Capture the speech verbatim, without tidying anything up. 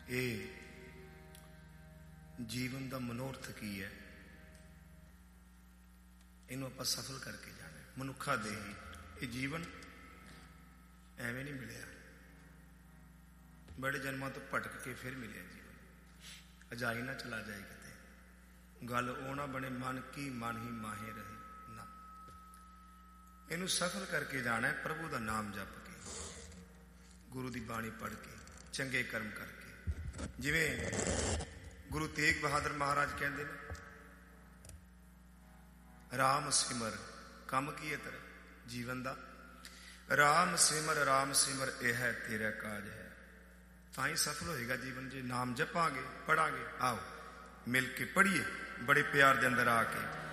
ਇਹ ਜੀਵਨ ਦਾ ਮਨੋਰਥ ਕੀ ਹੈ, ਇਹਨੂੰ ਆਪਾਂ ਸਫਲ ਕਰਕੇ ਜਾਣਾ। ਮਨੁੱਖਾ ਦੇ ਹੀ ਇਹ ਜੀਵਨ ਐਵੇਂ ਨਹੀਂ ਮਿਲਿਆ, ਬੜੇ ਜਨਮਾਂ ਤੋਂ ਭਟਕ ਕੇ ਫਿਰ ਮਿਲਿਆ ਜੀਵਨ। ਅਜਾਈ ਨਾ ਚਲਾ ਜਾਏ ਕਿਤੇ, ਗੱਲ ਉਹ ਨਾ ਬਣੇ ਮਨ ਕੀ ਮਨ ਹੀ ਮਾਹੇ ਰਹੇ ਨਾ। ਇਹਨੂੰ ਸਫਲ ਕਰਕੇ ਜਾਣਾ ਪ੍ਰਭੂ ਦਾ ਨਾਮ ਜਪ ਕੇ, ਗੁਰੂ ਦੀ ਬਾਣੀ ਪੜ੍ਹ ਕੇ, ਚੰਗੇ ਕਰਮ ਕਰਕੇ। ਜਿਵੇਂ ਗੁਰੂ ਤੇਗ ਬਹਾਦਰ ਮਹਾਰਾਜ ਕਹਿੰਦੇ ਨੇ, ਰਾਮ ਸਿਮਰ ਕੰਮ ਕੀ ਹੈ ਤੇਰਾ ਜੀਵਨ ਦਾ, ਰਾਮ ਸਿਮਰ ਰਾਮ ਸਿਮਰ ਇਹ ਹੈ ਤੇਰਾ ਕਾਜ ਹੈ। ਤਾਂ ਹੀ ਸਫਲ ਹੋਏਗਾ ਜੀਵਨ, ਜੇ ਨਾਮ ਜਪਾਂਗੇ ਪੜਾਂਗੇ। ਆਓ ਮਿਲ ਕੇ ਪੜ੍ਹੀਏ ਬੜੇ ਪਿਆਰ ਦੇ ਅੰਦਰ ਆ ਕੇ।